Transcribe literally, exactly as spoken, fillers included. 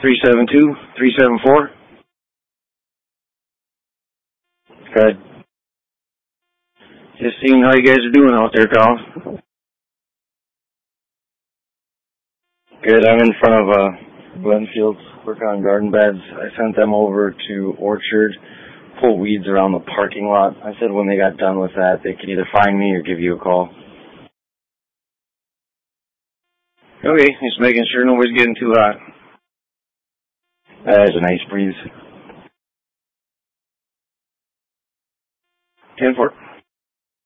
three seven two, three seven four. Good. Just seeing how you guys are doing out there, Carl. Good. I'm in front of uh, Glenfield's, working on garden beds. I sent them over to Orchard, pull weeds around the parking lot. I said when they got done with that, they could either find me or give you a call. Okay, just making sure nobody's getting too hot. That is a nice breeze. ten four.